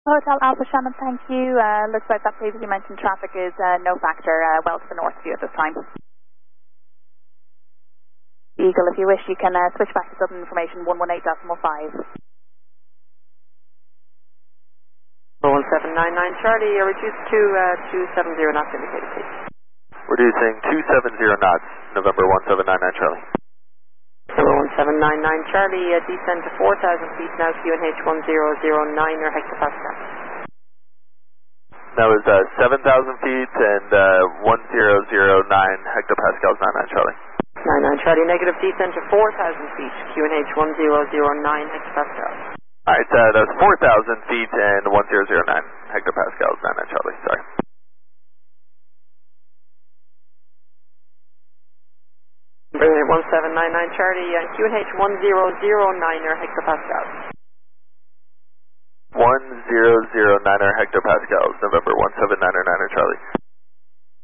Hotel Alpha Shannon, thank you. Looks like that previously mentioned traffic is no factor, well to the north of you at this time. Eagle, if you wish, you can switch back to Dublin information 118.5. 1799 Charlie, you're reduced to 270 knots indicated, please. Reducing 270 knots, November 1799 Charlie. Number 1799 Charlie, descend to 4,000 feet now, QNH 1009 or hectopascal. That was 7,000 feet and 1009 hectopascals, 99 Charlie. 99 Charlie, negative descend to 4,000 feet, QNH 1009 hectopascal. Alright, that was 4,000 feet and 1009 hectopascals, 99 Charlie, sorry. Brilliant, 1799 Charlie, QNH 1009er hectopascals. 1009er hectopascals, November 1799er Charlie.